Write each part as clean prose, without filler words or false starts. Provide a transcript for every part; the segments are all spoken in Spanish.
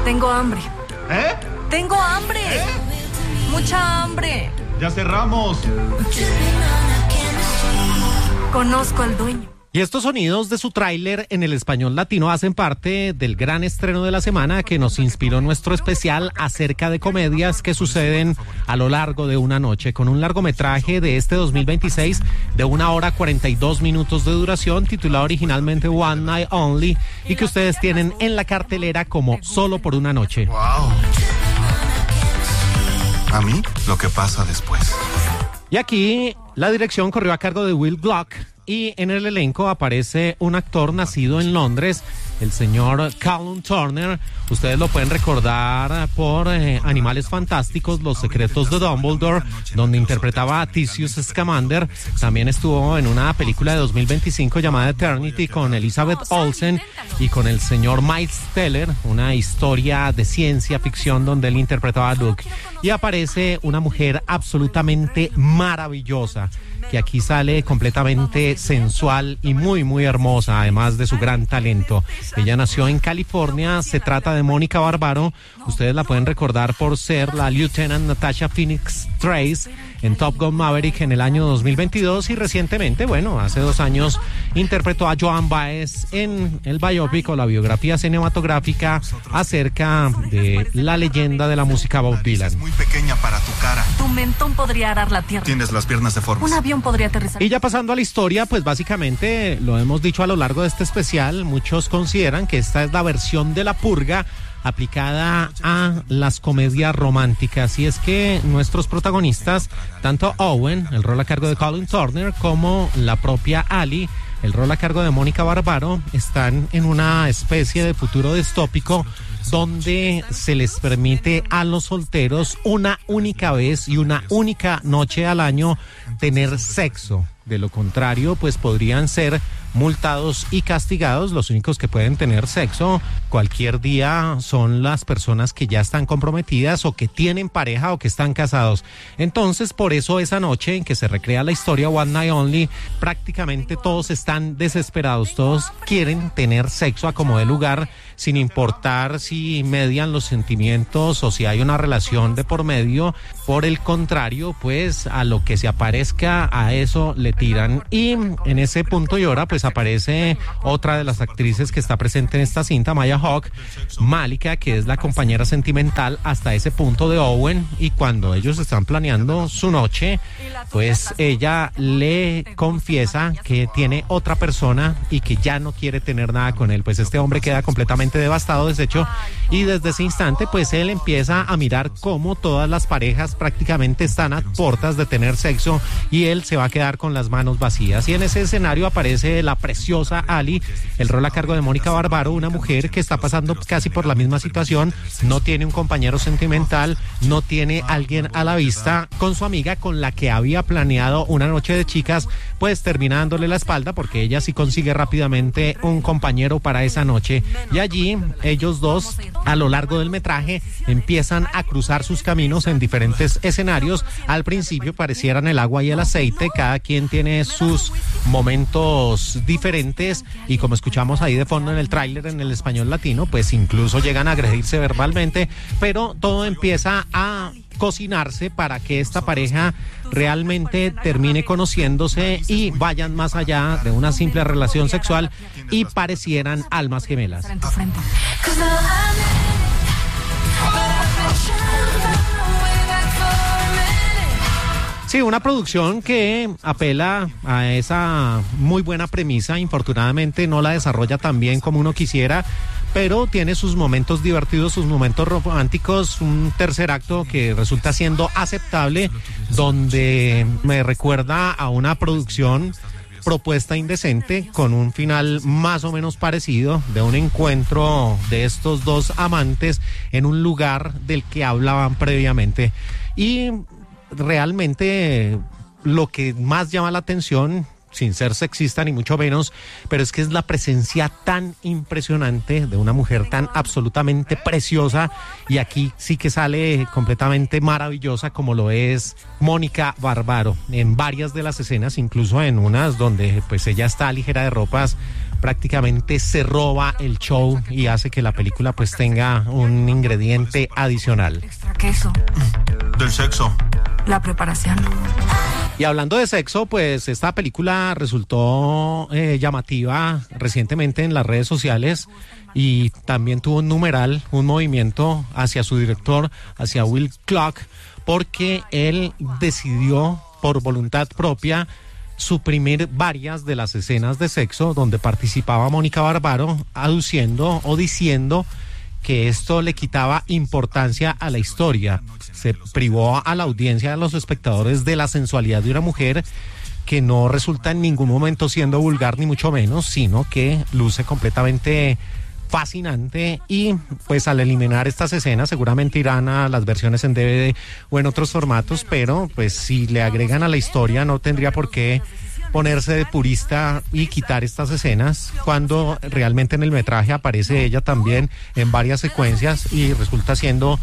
Tengo hambre. ¿Eh? ¡Tengo hambre! ¡Mucha hambre! Ya cerramos. Conozco al dueño. Y estos sonidos de su tráiler en el español latino hacen parte del gran estreno de la semana que nos inspiró nuestro especial acerca de comedias que suceden a lo largo de una noche, con un largometraje de este 2026 de 1 hora 42 minutos de duración, titulado originalmente One Night Only, y que ustedes tienen en la cartelera como Solo por una noche. Wow. A mí, lo que pasa después. Y aquí la dirección corrió a cargo de Will Gluck. Y en el elenco aparece un actor nacido en Londres, el señor Callum Turner. Ustedes lo pueden recordar por Animales Fantásticos, Los Secretos de Dumbledore, donde interpretaba a Theseus Scamander. También estuvo en una película de 2025 llamada Eternity con Elizabeth Olsen y con el señor Miles Teller, una historia de ciencia ficción donde él interpretaba a Luke. Y aparece una mujer absolutamente maravillosa, que aquí sale completamente sensual y muy, muy hermosa, además de su gran talento. Ella nació en California, se trata de Mónica Barbaro. Ustedes la pueden recordar por ser la Lieutenant Natasha Phoenix Trace en Top Gun Maverick en el año 2022 y recientemente, bueno, hace 2 años interpretó a Joan Baez en el biopic o la biografía cinematográfica acerca de la leyenda de la música Bob Dylan. Es muy pequeña para tu cara. Tu mentón podría arar la tierra. Tienes las piernas deformes. Un avión podría aterrizar. Y ya pasando a la historia, pues básicamente lo hemos dicho a lo largo de este especial, muchos consideran que esta es la versión de La Purga aplicada a las comedias románticas, y es que nuestros protagonistas, tanto Owen, el rol a cargo de Colin Turner, como la propia Ali, el rol a cargo de Mónica Barbaro, están en una especie de futuro distópico donde se les permite a los solteros una única vez y una única noche al año tener sexo. De lo contrario, pues podrían ser multados y castigados. Los únicos que pueden tener sexo cualquier día son las personas que ya están comprometidas o que tienen pareja o que están casados. Entonces, por eso esa noche en que se recrea la historia One Night Only, prácticamente todos están desesperados, todos quieren tener sexo a como dé lugar, sin importar si median los sentimientos o si hay una relación de por medio. Por el contrario, pues a lo que se aparezca, a eso le tiran. Y en ese punto y hora, pues aparece otra de las actrices que está presente en esta cinta, Maya Hawke, Malika, que es la compañera sentimental hasta ese punto de Owen, y cuando ellos están planeando su noche, pues ella le confiesa que tiene otra persona y que ya no quiere tener nada con él. Pues este hombre queda completamente devastado, deshecho, y desde ese instante pues él empieza a mirar cómo todas las parejas prácticamente están a puertas de tener sexo y él se va a quedar con las manos vacías. Y en ese escenario aparece la preciosa Ali, el rol a cargo de Mónica Barbaro, una mujer que está pasando casi por la misma situación, no tiene un compañero sentimental, no tiene alguien a la vista. Con su amiga con la que había planeado una noche de chicas, pues termina dándole la espalda porque ella sí consigue rápidamente un compañero para esa noche, y allí ellos dos a lo largo del metraje empiezan a cruzar sus caminos en diferentes escenarios. Al principio parecieran el agua y el aceite, cada quien tiene sus momentos diferentes, y como escuchamos ahí de fondo en el tráiler en el español latino, pues incluso llegan a agredirse verbalmente, pero todo empieza a cocinarse para que esta pareja realmente termine conociéndose y vayan más allá de una simple relación sexual y parecieran almas gemelas. En tu frente. Sí, una producción que apela a esa muy buena premisa. Infortunadamente no la desarrolla tan bien como uno quisiera, pero tiene sus momentos divertidos, sus momentos románticos, un tercer acto que resulta siendo aceptable, donde me recuerda a una producción Propuesta Indecente, con un final más o menos parecido, de un encuentro de estos dos amantes en un lugar del que hablaban previamente. Y realmente lo que más llama la atención, sin ser sexista ni mucho menos, pero es que es la presencia tan impresionante de una mujer tan absolutamente preciosa, y aquí sí que sale completamente maravillosa como lo es Mónica Barbaro en varias de las escenas, incluso en unas donde pues ella está ligera de ropas, prácticamente se roba el show y hace que la película pues tenga un ingrediente adicional. Extra queso. Del sexo. La preparación. Y hablando de sexo, pues esta película resultó llamativa recientemente en las redes sociales y también tuvo un numeral, un movimiento hacia su director, hacia Will Clark, porque él decidió por voluntad propia suprimir varias de las escenas de sexo donde participaba Mónica Barbaro, aduciendo o diciendo que esto le quitaba importancia a la historia. Se privó a la audiencia, a los espectadores, de la sensualidad de una mujer que no resulta en ningún momento siendo vulgar ni mucho menos, sino que luce completamente fascinante. Y pues al eliminar estas escenas seguramente irán a las versiones en DVD o en otros formatos, pero pues si le agregan a la historia no tendría por qué ponerse de purista y quitar estas escenas cuando realmente en el metraje aparece ella también en varias secuencias y resulta siendo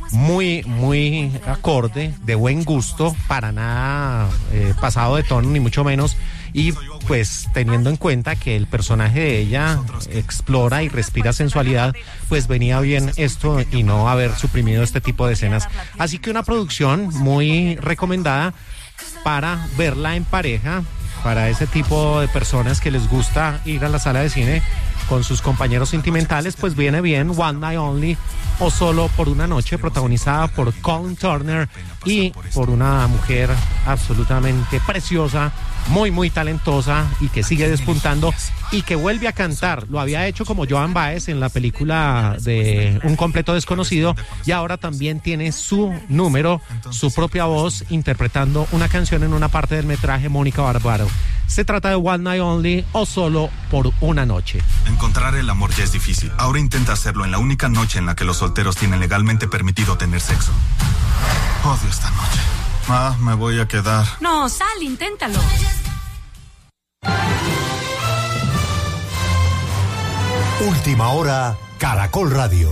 muy acorde, de buen gusto, para nada pasado de tono ni mucho menos, y pues teniendo en cuenta que el personaje de ella explora y respira sensualidad, pues venía bien esto y no haber suprimido este tipo de escenas. Así que una producción muy recomendada para verla en pareja, para ese tipo de personas que les gusta ir a la sala de cine con sus compañeros sentimentales, pues viene bien One Night Only o Solo por una noche, protagonizada por Colin Turner y por una mujer absolutamente preciosa, muy talentosa y que sigue despuntando y que vuelve a cantar. Lo había hecho como Joan Baez en la película de Un completo desconocido y ahora también tiene su número, su propia voz, interpretando una canción en una parte del metraje, Mónica Barbaro. Se trata de One Night Only o Solo por una noche. Encontrar el amor ya es difícil. Ahora intenta hacerlo en la única noche en la que los solteros tienen legalmente permitido tener sexo. Odio esta noche. Me voy a quedar. No, sal, inténtalo. Última hora, Caracol Radio.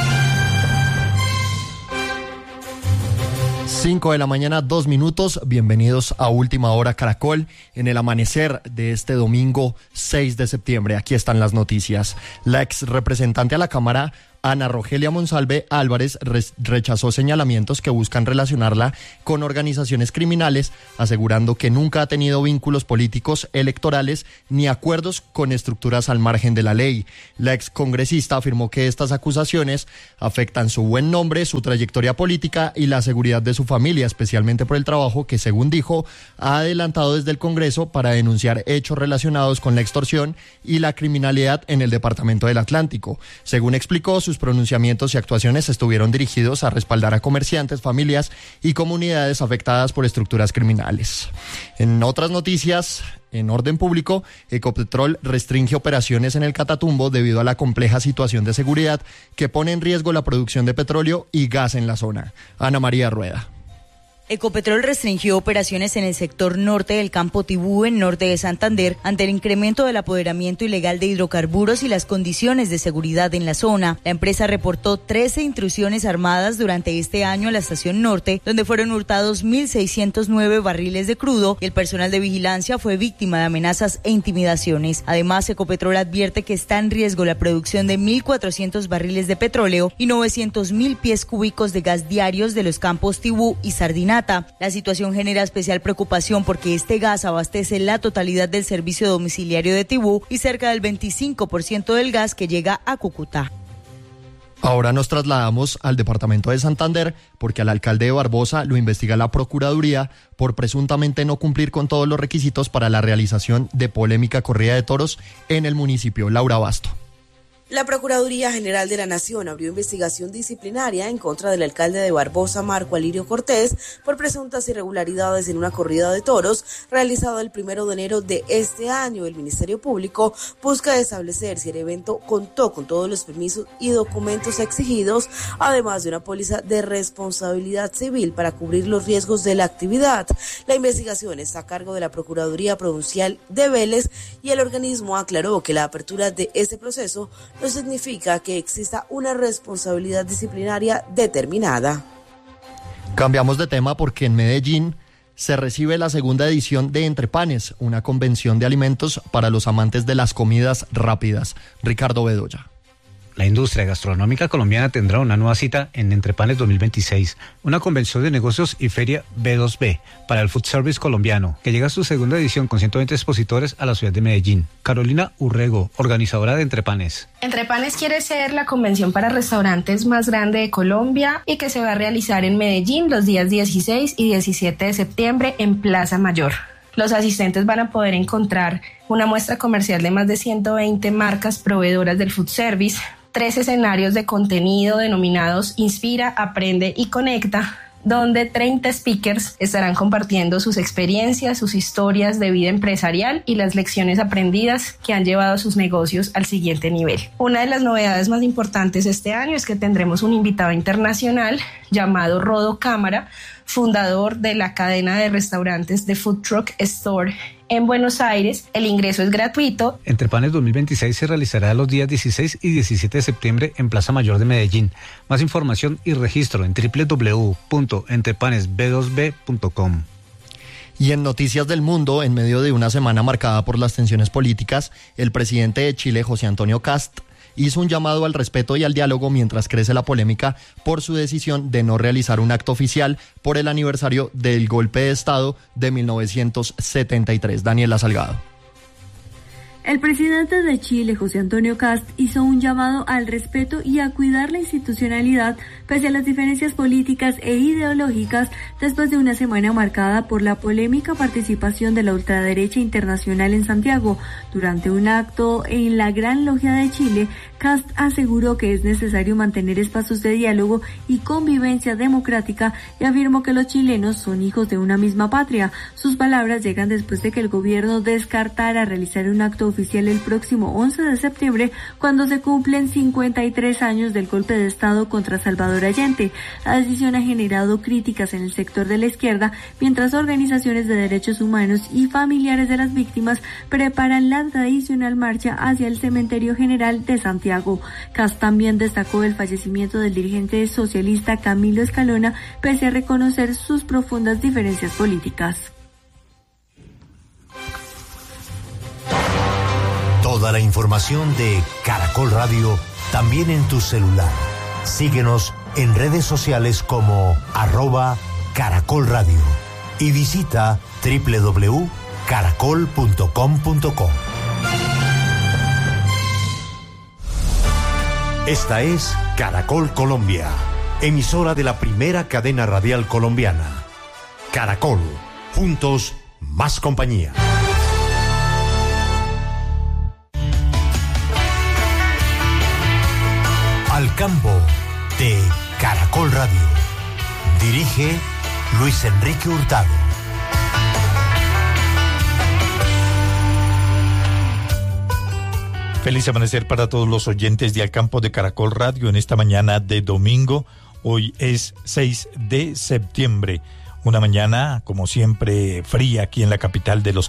5 de la mañana, 2 minutos. Bienvenidos a Última Hora Caracol en el amanecer de este domingo 6 de septiembre. Aquí están las noticias. La ex representante a la Cámara, Ana Rogelia Monsalve Álvarez, rechazó señalamientos que buscan relacionarla con organizaciones criminales, asegurando que nunca ha tenido vínculos políticos, electorales ni acuerdos con estructuras al margen de la ley. La excongresista afirmó que estas acusaciones afectan su buen nombre, su trayectoria política y la seguridad de su familia, especialmente por el trabajo que, según dijo, ha adelantado desde el Congreso para denunciar hechos relacionados con la extorsión y la criminalidad en el Departamento del Atlántico. Según explicó, sus pronunciamientos y actuaciones estuvieron dirigidos a respaldar a comerciantes, familias y comunidades afectadas por estructuras criminales. En otras noticias, en orden público, Ecopetrol restringe operaciones en el Catatumbo debido a la compleja situación de seguridad que pone en riesgo la producción de petróleo y gas en la zona. Ana María Rueda. Ecopetrol restringió operaciones en el sector norte del campo Tibú, en norte de Santander, ante el incremento del apoderamiento ilegal de hidrocarburos y las condiciones de seguridad en la zona. La empresa reportó 13 intrusiones armadas durante este año a la estación norte, donde fueron hurtados 1.609 barriles de crudo y el personal de vigilancia fue víctima de amenazas e intimidaciones. Además, Ecopetrol advierte que está en riesgo la producción de 1.400 barriles de petróleo y 900.000 pies cúbicos de gas diarios de los campos Tibú y Sardinata. La situación genera especial preocupación porque este gas abastece la totalidad del servicio domiciliario de Tibú y cerca del 25% del gas que llega a Cúcuta. Ahora nos trasladamos al departamento de Santander porque al alcalde de Barbosa lo investiga la Procuraduría por presuntamente no cumplir con todos los requisitos para la realización de polémica corrida de toros en el municipio. Laura Basto. La Procuraduría General de la Nación abrió investigación disciplinaria en contra del alcalde de Barbosa, Marco Alirio Cortés, por presuntas irregularidades en una corrida de toros realizada el 1 de enero de este año. El Ministerio Público busca establecer si el evento contó con todos los permisos y documentos exigidos, además de una póliza de responsabilidad civil para cubrir los riesgos de la actividad. La investigación está a cargo de la Procuraduría Provincial de Vélez y el organismo aclaró que la apertura de este proceso no significa que exista una responsabilidad disciplinaria determinada. Cambiamos de tema porque en Medellín se recibe la segunda edición de Entre Panes, una convención de alimentos para los amantes de las comidas rápidas. Ricardo Bedoya. La industria gastronómica colombiana tendrá una nueva cita en Entre Panes 2026, una convención de negocios y feria B2B para el food service colombiano, que llega a su segunda edición con 120 expositores a la ciudad de Medellín. Carolina Urrego, organizadora de Entre Panes. Entre Panes quiere ser la convención para restaurantes más grande de Colombia y que se va a realizar en Medellín los días 16 y 17 de septiembre en Plaza Mayor. Los asistentes van a poder encontrar una muestra comercial de más de 120 marcas proveedoras del food service, 3 escenarios de contenido denominados Inspira, Aprende y Conecta, donde 30 speakers estarán compartiendo sus experiencias, sus historias de vida empresarial y las lecciones aprendidas que han llevado a sus negocios al siguiente nivel. Una de las novedades más importantes este año es que tendremos un invitado internacional llamado Rodo Cámara, fundador de la cadena de restaurantes de Food Truck Store en Buenos Aires. El ingreso es gratuito. Entre Panes 2026 se realizará los días 16 y 17 de septiembre en Plaza Mayor de Medellín. Más información y registro en www.entrepanesb2b.com. Y en Noticias del Mundo, en medio de una semana marcada por las tensiones políticas, el presidente de Chile, José Antonio Kast, hizo un llamado al respeto y al diálogo mientras crece la polémica por su decisión de no realizar un acto oficial por el aniversario del golpe de Estado de 1973. Daniela Salgado. El presidente de Chile, José Antonio Kast, hizo un llamado al respeto y a cuidar la institucionalidad pese a las diferencias políticas e ideológicas después de una semana marcada por la polémica participación de la ultraderecha internacional en Santiago. Durante un acto en la Gran Logia de Chile, Kast aseguró que es necesario mantener espacios de diálogo y convivencia democrática y afirmó que los chilenos son hijos de una misma patria. Sus palabras llegan después de que el gobierno descartara realizar un acto oficial el próximo 11 de septiembre, cuando se cumplen 53 años del golpe de Estado contra Salvador Allende. La decisión ha generado críticas en el sector de la izquierda, mientras organizaciones de derechos humanos y familiares de las víctimas preparan la tradicional marcha hacia el Cementerio General de Santiago. Kast también destacó el fallecimiento del dirigente socialista Camilo Escalona, pese a reconocer sus profundas diferencias políticas. Toda la información de Caracol Radio también en tu celular. Síguenos en redes sociales como @Caracol Radio y visita www.caracol.com.co. Esta es Caracol Colombia, emisora de la primera cadena radial colombiana. Caracol, juntos, más compañía. Al campo de Caracol Radio. Dirige Luis Enrique Hurtado. Feliz amanecer para todos los oyentes de Al Campo de Caracol Radio en esta mañana de domingo. Hoy es 6 de septiembre. Una mañana, como siempre, fría aquí en la capital de los